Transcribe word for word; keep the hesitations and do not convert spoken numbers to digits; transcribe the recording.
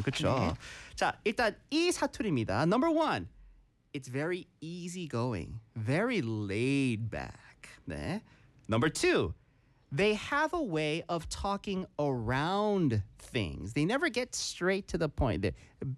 그렇죠. 자, 일단 이 사투리입니다. Number one, it's very easygoing, very laid back. 네. Number two, they have a way of talking around things. They never get straight to the point. They're